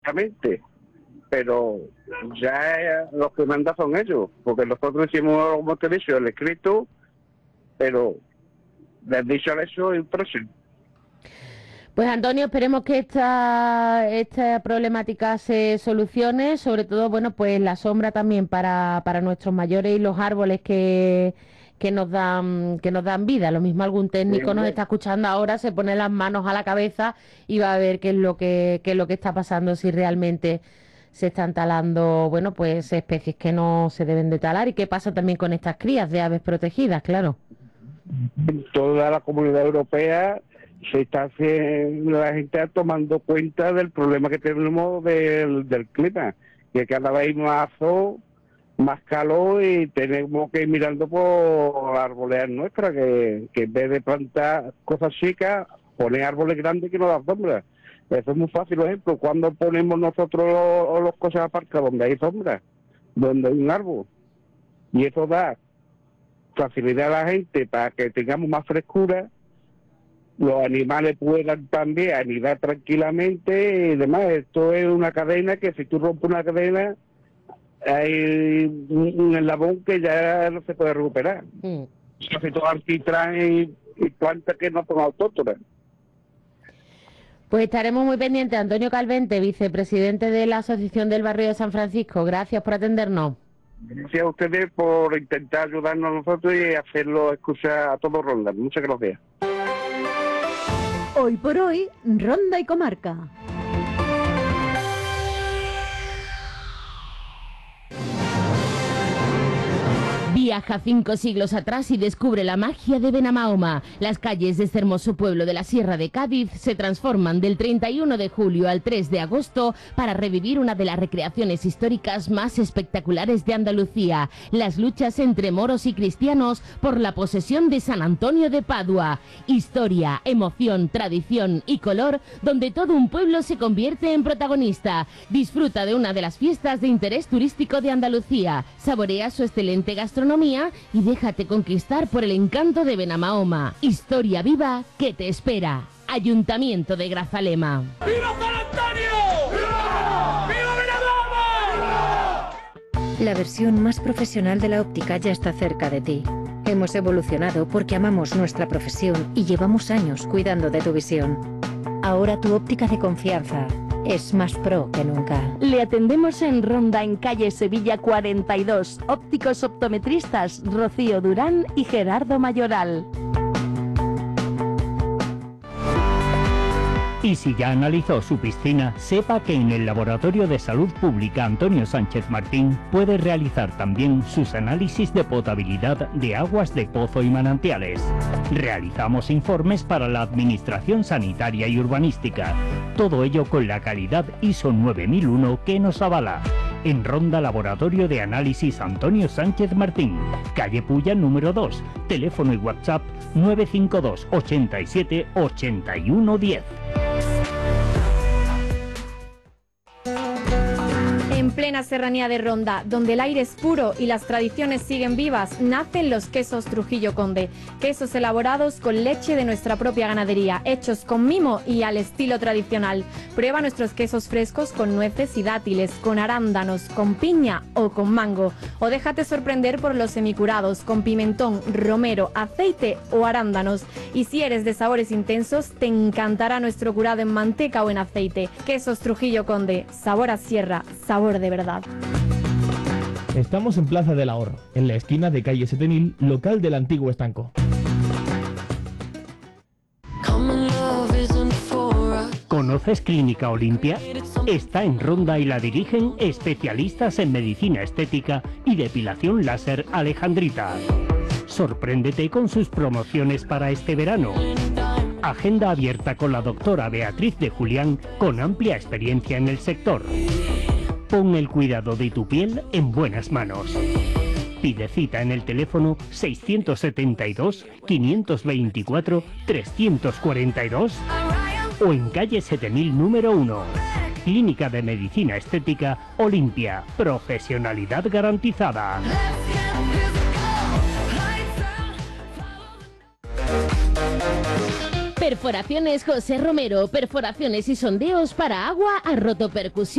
directamente, pero ya los que mandan son ellos, porque nosotros hicimos, como te he dicho, el escrito, pero les he dicho eso y próximo. Pues Antonio, esperemos que esta problemática se solucione, sobre todo, bueno, pues la sombra también para nuestros mayores y los árboles que nos dan vida. Lo mismo algún técnico nos está escuchando ahora, se pone las manos a la cabeza y va a ver qué es lo que está pasando, si realmente se están talando, bueno, pues especies que no se deben de talar, y qué pasa también con estas crías de aves protegidas, claro. Toda la comunidad europea se está haciendo, la gente está tomando cuenta del problema que tenemos del clima, que cada vez más sol, más calor, y tenemos que ir mirando por las arboledas nuestras, que en vez de plantar cosas chicas, poner árboles grandes que nos dan sombra. Eso es muy fácil, por ejemplo, cuando ponemos nosotros los cosas aparcadas donde hay sombra, donde hay un árbol, y eso da facilidad a la gente para que tengamos más frescura, los animales puedan también anidar tranquilamente y demás. Esto es una cadena que si tú rompes una cadena, hay un eslabón que ya no se puede recuperar. Casi todo alquitrán y plantas que no son autóctonas. Pues estaremos muy pendientes. Antonio Calvente, vicepresidente de la Asociación del Barrio de San Francisco, gracias por atendernos. Gracias a ustedes por intentar ayudarnos a nosotros y hacerlo escuchar a todo Ronda. Muchas gracias. Hoy por hoy, Ronda y Comarca. Viaja 5 siglos atrás y descubre la magia de Benamahoma. Las calles de este hermoso pueblo de la Sierra de Cádiz se transforman del 31 de julio al 3 de agosto para revivir una de las recreaciones históricas más espectaculares de Andalucía, las luchas entre moros y cristianos por la posesión de San Antonio de Padua. Historia, emoción, tradición y color, donde todo un pueblo se convierte en protagonista. Disfruta de una de las fiestas de interés turístico de Andalucía, saborea su excelente gastronomía y déjate conquistar por el encanto de Benamahoma. Historia viva que te espera. Ayuntamiento de Grazalema. ¡Viva San Antonio! ¡Viva! ¡Viva Benamahoma! La versión más profesional de la óptica ya está cerca de ti. Hemos evolucionado porque amamos nuestra profesión y llevamos años cuidando de tu visión. Ahora tu óptica de confianza es más pro que nunca. Le atendemos en Ronda, en calle Sevilla 42. Ópticos optometristas Rocío Durán y Gerardo Mayoral. Y si ya analizó su piscina, sepa que en el Laboratorio de Salud Pública Antonio Sánchez Martín puede realizar también sus análisis de potabilidad de aguas de pozo y manantiales. Realizamos informes para la Administración Sanitaria y Urbanística. Todo ello con la calidad ISO 9001 que nos avala. En Ronda, Laboratorio de Análisis Antonio Sánchez Martín, calle Puya número 2, teléfono y WhatsApp 952 87 81 10. En plena serranía de Ronda, donde el aire es puro y las tradiciones siguen vivas, nacen los quesos Trujillo Conde. Quesos elaborados con leche de nuestra propia ganadería, hechos con mimo y al estilo tradicional. Prueba nuestros quesos frescos con nueces y dátiles, con arándanos, con piña o con mango. O déjate sorprender por los semicurados, con pimentón, romero, aceite o arándanos. Y si eres de sabores intensos, te encantará nuestro curado en manteca o en aceite. Quesos Trujillo Conde, sabor a sierra, sabor de verdad. Estamos en Plaza del Ahorro, en la esquina de calle 7000, local del antiguo estanco. ¿Conoces Clínica Olimpia? Está en Ronda y la dirigen especialistas en medicina estética y depilación láser Alejandrita. Sorpréndete con sus promociones para este verano. Agenda abierta con la doctora Beatriz de Julián, con amplia experiencia en el sector. Pon el cuidado de tu piel en buenas manos. Pide cita en el teléfono 672 524 342 o en calle 7000 número 1. Clínica de Medicina Estética Olimpia. Profesionalidad garantizada. Perforaciones José Romero. Perforaciones y sondeos para agua a rotopercusión.